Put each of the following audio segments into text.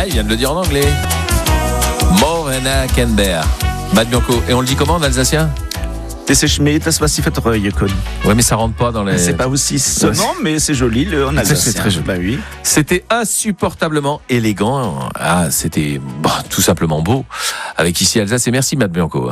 Ah, il vient de le dire en anglais. Morena Kenber. Matt Bianco. Et on le dit comment en alsacien? Das ist mir das, was sie vertreuen können. Ouais, mais ça rentre pas dans les... C'est pas aussi sonnant, mais c'est joli en alsacien. C'est très joli. Bah oui. C'était insupportablement élégant. Ah, c'était tout simplement beau. Avec Ici Alsace, et merci Matt Bianco.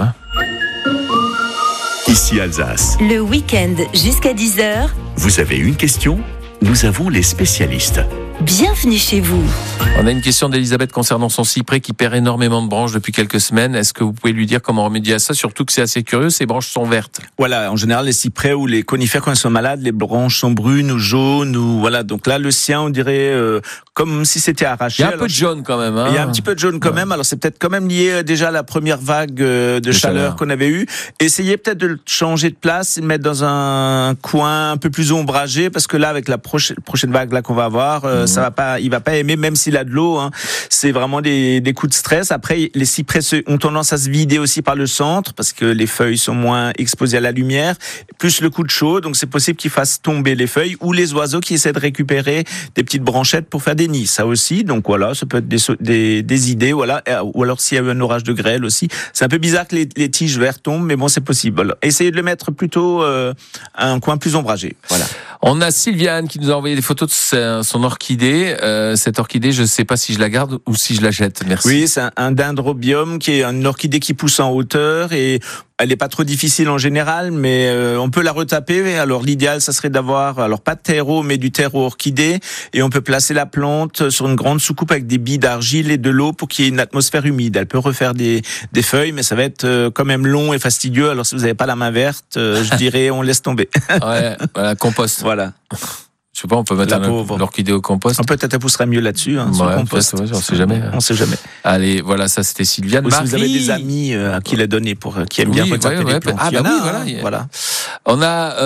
Ici Alsace. Le week-end jusqu'à 10h. Vous avez une question? Nous avons les spécialistes. Bienvenue chez vous. On a une question d'Elisabeth concernant son cyprès qui perd énormément de branches depuis quelques semaines. Est-ce que vous pouvez lui dire comment remédier à ça? Surtout que c'est assez curieux, ces branches sont vertes. Voilà, en général, les cyprès ou les conifères, quand ils sont malades, les branches sont brunes ou jaunes. Ou voilà. Donc là, le sien, on dirait comme si c'était arraché. Il y a un peu de jaune quand même. Il y a un petit peu de jaune quand même. Alors c'est peut-être quand même lié déjà à la première vague de chaleur qu'on avait eue. Essayez peut-être de le changer de place et de mettre dans un coin un peu plus ombragé, parce que là, avec la prochaine vague là qu'on va avoir, ça va pas, il va pas aimer, même s'il a de l'eau. C'est vraiment des coups de stress. Après, les cyprès ont tendance à se vider aussi par le centre, parce que les feuilles sont moins exposées à la lumière, plus le coup de chaud. Donc c'est possible qu'ils fassent tomber les feuilles, ou les oiseaux qui essaient de récupérer des petites branchettes pour faire des nids. Ça aussi. Donc voilà, ça peut être des idées. Voilà. Ou alors s'il y a eu un orage de grêle aussi. C'est un peu bizarre que les tiges vertes tombent, mais bon, c'est possible. Alors, essayez de le mettre plutôt à un coin plus ombragé. Voilà. On a Sylviane qui nous a envoyé des photos de son orchidée. Cette orchidée, je ne sais pas si je la garde ou si je la jette. Merci. Oui, c'est un dendrobium qui est une orchidée qui pousse en hauteur, et elle n'est pas trop difficile en général, mais on peut la retaper. Alors l'idéal, ça serait d'avoir, alors pas de terreau, mais du terreau orchidée, et on peut placer la plante sur une grande soucoupe avec des billes d'argile et de l'eau pour qu'il y ait une atmosphère humide. Elle peut refaire des feuilles, mais ça va être quand même long et fastidieux. Alors si vous n'avez pas la main verte, je dirais on laisse tomber. Ouais, voilà, compost. Voilà. Je sais pas, on peut mettre l'orchidée au compost. Peut-être elle poussera mieux là-dessus, sur le compost. Ouais, on sait jamais. On sait jamais. Allez, voilà, ça c'était Sylviane. Ou si vous avez des amis à qui la donner qui aiment bien retaper les plantes. Ah bah oui, voilà. On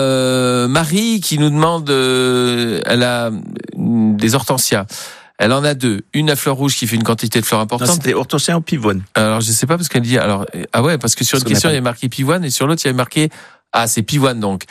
a Marie qui nous demande, elle a des hortensias. Elle en a deux. Une à fleurs rouges qui fait une quantité de fleurs importante. Non, c'était hortensia ou pivoine. Alors je sais pas, parce qu'elle dit, parce que sur une question il y a marqué pivoine, et sur l'autre il y a marqué, c'est pivoine donc.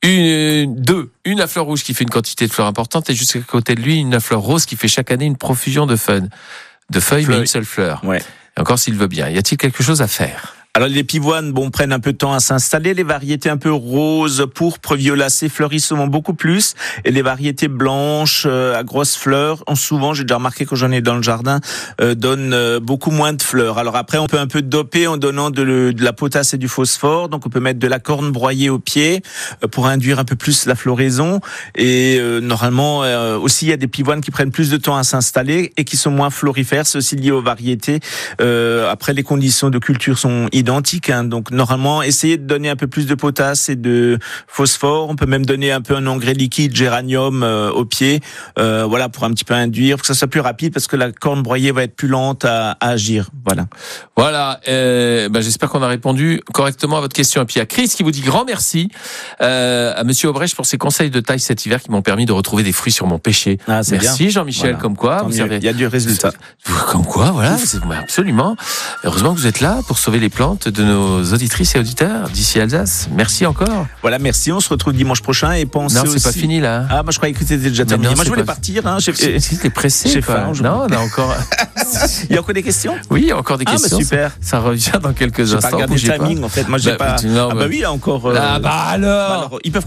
Une à fleurs rouges qui fait une quantité de fleurs importante, et juste à côté de lui, une à fleurs roses qui fait chaque année une profusion de feuilles, mais une seule fleur. Ouais. Et encore s'il veut bien. Y a-t-il quelque chose à faire? Alors les pivoines, prennent un peu de temps à s'installer. Les variétés un peu roses, pourpres, violacées fleurissent souvent beaucoup plus. Et les variétés blanches à grosses fleurs, souvent, j'ai déjà remarqué que j'en ai dans le jardin, donnent beaucoup moins de fleurs. Alors après, on peut un peu doper en donnant de la potasse et du phosphore. Donc on peut mettre de la corne broyée au pied pour induire un peu plus la floraison. Et normalement, aussi, il y a des pivoines qui prennent plus de temps à s'installer et qui sont moins florifères. C'est aussi lié aux variétés. Après, les conditions de culture sont identique, donc normalement essayez de donner un peu plus de potasse et de phosphore. On peut même donner un peu un engrais liquide géranium au pied, voilà, pour un petit peu induire, pour que ça soit plus rapide, parce que la corne broyée va être plus lente à agir. Voilà. J'espère qu'on a répondu correctement à votre question. Et puis il y a Chris qui vous dit grand merci à Monsieur Aubrecht pour ses conseils de taille cet hiver qui m'ont permis de retrouver des fruits sur mon pêcher. Merci bien. Jean-Michel, voilà. Comme quoi il y a du résultat. Comme quoi, voilà, absolument. Heureusement que vous êtes là pour sauver les plantes de nos auditrices et auditeurs d'Ici Alsace. Merci encore. Voilà, merci. On se retrouve dimanche prochain, et pensez aussi... Non, c'est pas fini là. Moi je croyais que c'était déjà terminé. Moi je voulais partir. C'était pressé. Non, on a encore. Il y a encore des questions? Oui, il y a encore des questions. Super. Ça revient dans quelques instants. J'ai pas regardé le timing en fait. Moi j'ai pas. Oui, il y a encore. Alors. Ils peuvent